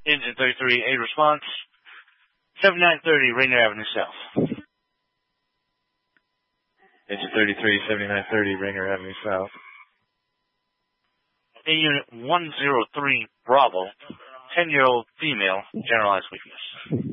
Engine 33, A response. 7930 Rainier Avenue South. Engine 33, 7930 Rainier Avenue South. A Unit 103 Bravo. 10-year-old female, generalized weakness.